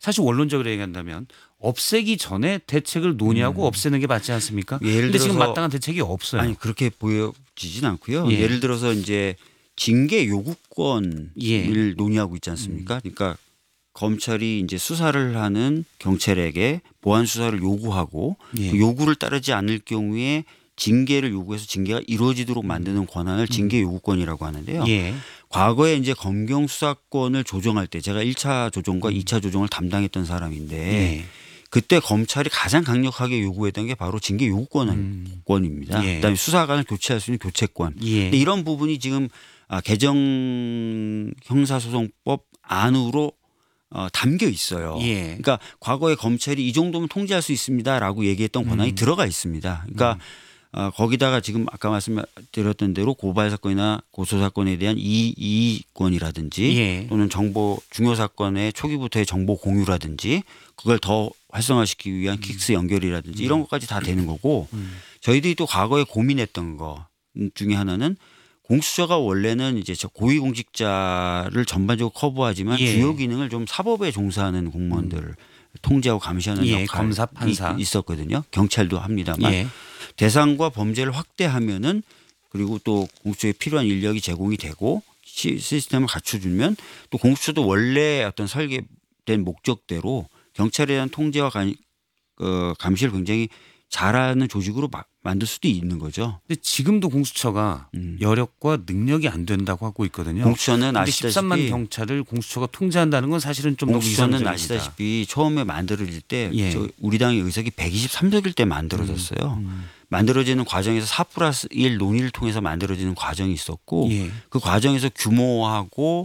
사실 원론적으로 얘기한다면 없애기 전에 대책을 논의하고 없애는 게 맞지 않습니까? 예를 근데 지금 들어서 마땅한 대책이 없어요. 아니 그렇게 보여지진 않고요. 예. 예를 들어서 이제 징계 요구권을 예. 논의하고 있지 않습니까? 그러니까 검찰이 이제 수사를 하는 경찰에게 보안 수사를 요구하고 예. 그 요구를 따르지 않을 경우에 징계를 요구해서 징계가 이루어지도록 만드는 권한을 징계 요구권이라고 하는데요. 예. 과거에 이제 검경 수사권을 조정할 때 제가 1차 조정과 2차 조정을 담당했던 사람인데 예. 그때 검찰이 가장 강력하게 요구했던 게 바로 징계 요구권입니다. 예. 그다음에 수사관을 교체할 수 있는 교체권. 예. 근데 이런 부분이 지금 개정 형사소송법 안으로 담겨 있어요. 예. 그러니까 과거에 검찰이 이 정도면 통제할 수 있습니다라고 얘기했던 권한이 들어가 있습니다. 그러니까 거기다가 지금 아까 말씀드렸던 대로 고발 사건이나 고소 사건에 대한 이의권이라든지 예. 또는 정보 중요 사건의 초기부터의 정보 공유라든지 그걸 더 활성화시키기 위한 킥스 연결이라든지 이런 것까지 다 되는 거고 저희들이 또 과거에 고민했던 거 중에 하나는 공수처가 원래는 이제 고위공직자를 전반적으로 커버하지만 예. 주요 기능을 좀 사법에 종사하는 공무원들을 통제하고 감시하는 예. 역할이 검사, 판사. 있었거든요. 경찰도 합니다만 예. 대상과 범죄를 확대하면은 그리고 또 공수처에 필요한 인력이 제공이 되고 시스템을 갖춰주면 또 공수처도 원래 어떤 설계된 목적대로 경찰에 대한 통제와 감시를 굉장히 잘하는 조직으로 만들 수도 있는 거죠. 근데 지금도 공수처가 여력과 능력이 안 된다고 하고 있거든요. 공수처는 근데 아시다시피 13만 경찰을 공수처가 통제한다는 건 사실은 좀 너무 공수처는 이상적입니다. 아시다시피 처음에 만들어질 때 예. 우리 당의 의석이 123석일 때 만들어졌어요. 만들어지는 과정에서 4+1 논의를 통해서 만들어지는 과정이 있었고 예. 그 과정에서 규모하고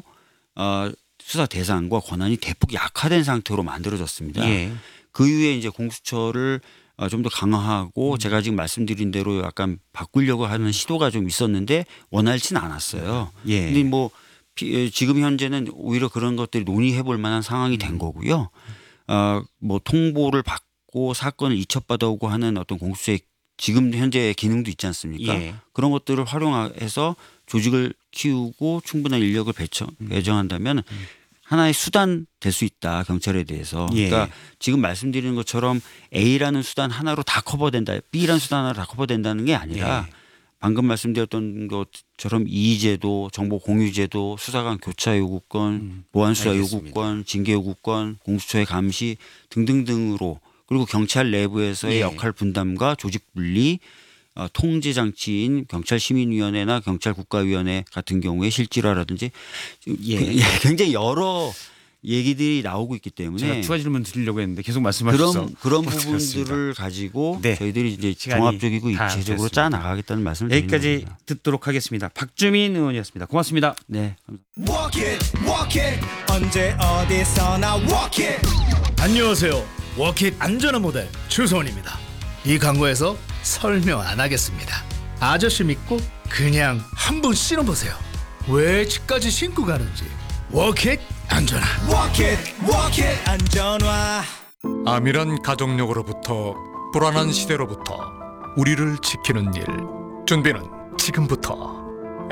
수사 대상과 권한이 대폭 약화된 상태로 만들어졌습니다. 예. 그 이후에 이제 공수처를 좀 더 강화하고 제가 지금 말씀드린 대로 약간 바꾸려고 하는 시도가 좀 있었는데 원활치는 않았어요. 예. 근데 뭐 지금 현재는 오히려 그런 것들이 논의해 볼 만한 상황이 된 거고요. 뭐 통보를 받고 사건을 이첩받아오고 하는 어떤 공수처의 지금 현재의 기능도 있지 않습니까? 예. 그런 것들을 활용해서 조직을 키우고 충분한 인력을 배정한다면 하나의 수단 될 수 있다. 경찰에 대해서. 예. 그러니까 지금 말씀드리는 것처럼 A라는 수단 하나로 다 커버된다. B라는 수단 하나로 다 커버된다는 게 아니라 예. 방금 말씀드렸던 것처럼 이의제도, 정보공유제도, 수사관 교차 요구권, 보안수사 알겠습니다. 요구권, 징계 요구권, 공수처의 감시 등등등으로 그리고 경찰 내부에서의 예. 역할 분담과 조직 분리 통제 장치인 경찰시민위원회나 경찰국가위원회 같은 경우에 실질화라든지 예. 굉장히 여러 얘기들이 나오고 있기 제가 때문에 추가 질문 드리려고 했는데 계속 말씀하셔서 그런 못 부분들을 들었습니다. 가지고 네. 저희들이 이제 시간이 종합적이고 다 입체적으로 됐습니다. 짜 나가겠다는 말씀을 드리는 여기까지 겁니다. 듣도록 하겠습니다. 박주민 의원이었습니다. 고맙습니다. 네. Walk it, 언제 어디서나 walk it. 안녕하세요. 워킷 안전한 모델 주소원입니다. 이 광고에서 설명 안 하겠습니다. 아저씨 믿고 그냥 한번 신어보세요. 왜 집까지 신고 가는지. 워킷 안전한. Walk it, 안전화. 암이란 가족력으로부터 불안한 시대로부터 우리를 지키는 일. 준비는 지금부터.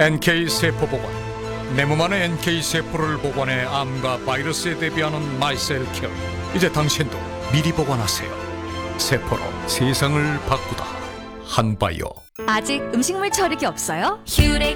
NK세포보관. 내 몸 안의 NK세포를 보관해 암과 바이러스에 대비하는 마이셀 케어. 이제 당신도 미리 보관하세요. 세포로 세상을 바꾸다. 한바이오. 아직 음식물 처리기 없어요? 휴레